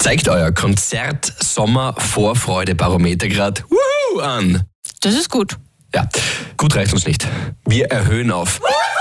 Zeigt euer Konzert-Sommer-Vorfreude-Barometer gerade an. Das ist gut. Ja, gut reicht uns nicht. Wir erhöhen auf.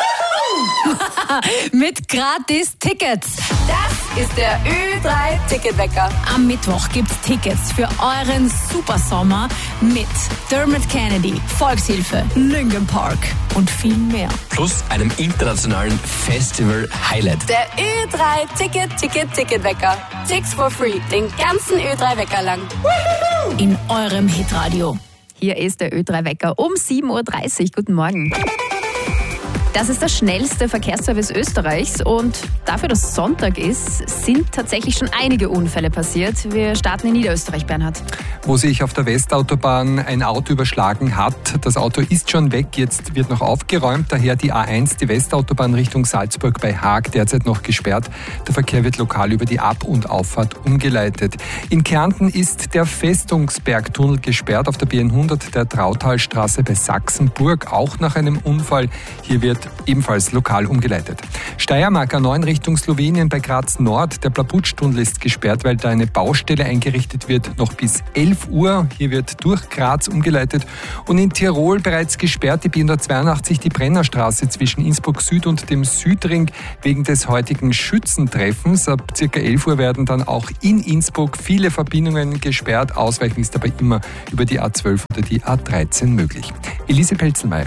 Mit gratis Tickets. Das ist der Ö3-Ticketwecker. Am Mittwoch gibt's Tickets für euren Supersommer mit Dermot Kennedy, Volkshilfe, Linkin Park und viel mehr. Plus einem internationalen Festival-Highlight. Der Ö3-Ticketwecker. Tickets for free. Den ganzen Ö3-Wecker lang. In eurem Hitradio. Hier ist der Ö3-Wecker um 7.30 Uhr. Guten Morgen. Das ist der schnellste Verkehrsservice Österreichs und dafür, dass Sonntag ist, sind tatsächlich schon einige Unfälle passiert. Wir starten in Niederösterreich, Bernhard. Wo sich auf der Westautobahn ein Auto überschlagen hat. Das Auto ist schon weg, jetzt wird noch aufgeräumt. Daher die A1, die Westautobahn Richtung Salzburg bei Haag, derzeit noch gesperrt. Der Verkehr wird lokal über die Ab- und Auffahrt umgeleitet. In Kärnten ist der Festungsbergtunnel gesperrt auf der B100 der Trautalstraße bei Sachsenburg, auch nach einem Unfall. Hier wird ebenfalls lokal umgeleitet. Steiermark A9 Richtung Slowenien bei Graz Nord. Der Plaputsch-Tunnel ist gesperrt, weil da eine Baustelle eingerichtet wird, noch bis 11 Uhr. Hier wird durch Graz umgeleitet. Und in Tirol bereits gesperrt die B182, die Brennerstraße zwischen Innsbruck Süd und dem Südring wegen des heutigen Schützentreffens. Ab ca. 11 Uhr werden dann auch in Innsbruck viele Verbindungen gesperrt. Ausweichen ist aber immer über die A12 oder die A13 möglich. Elise Pelzenmeier.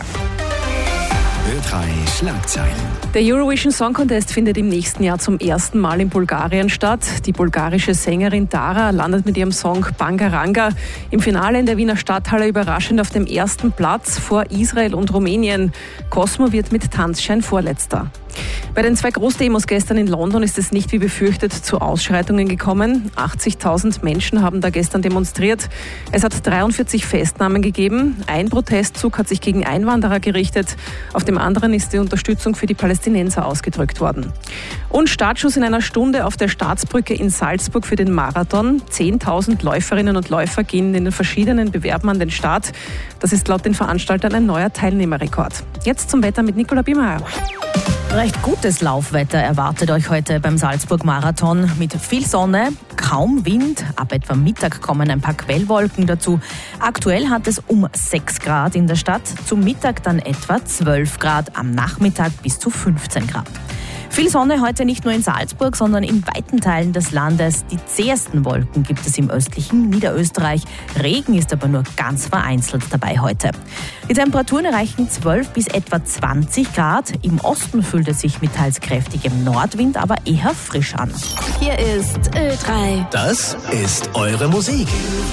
Ö3 Schlagzeilen. Der Eurovision Song Contest findet im nächsten Jahr zum ersten Mal in Bulgarien statt. Die bulgarische Sängerin Dara landet mit ihrem Song Bangaranga im Finale in der Wiener Stadthalle überraschend auf dem ersten Platz vor Israel und Rumänien. Cosmo wird mit Tanzschein Vorletzter. Bei den 2 Großdemos gestern in London ist es nicht wie befürchtet zu Ausschreitungen gekommen. 80.000 Menschen haben da gestern demonstriert. Es hat 43 Festnahmen gegeben. Ein Protestzug hat sich gegen Einwanderer gerichtet. Auf dem anderen ist die Unterstützung für die Palästinenser ausgedrückt worden. Und Startschuss in einer Stunde auf der Staatsbrücke in Salzburg für den Marathon. 10.000 Läuferinnen und Läufer gehen in den verschiedenen Bewerben an den Start. Das ist laut den Veranstaltern ein neuer Teilnehmerrekord. Jetzt zum Wetter mit Nicola Biemer. Recht gutes Laufwetter erwartet euch heute beim Salzburg-Marathon mit viel Sonne, kaum Wind. Ab etwa Mittag kommen ein paar Quellwolken dazu. Aktuell hat es um 6 Grad in der Stadt, zum Mittag dann etwa 12 Grad, am Nachmittag bis zu 15 Grad. Viel Sonne heute nicht nur in Salzburg, sondern in weiten Teilen des Landes. Die zähesten Wolken gibt es im östlichen Niederösterreich. Regen ist aber nur ganz vereinzelt dabei heute. Die Temperaturen erreichen 12 bis etwa 20 Grad. Im Osten fühlt es sich mit teils kräftigem Nordwind aber eher frisch an. Hier ist Ö3. Das ist eure Musik.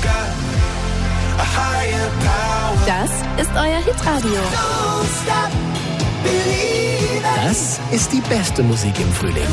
Das ist euer Hitradio. Das ist die beste Musik im Frühling.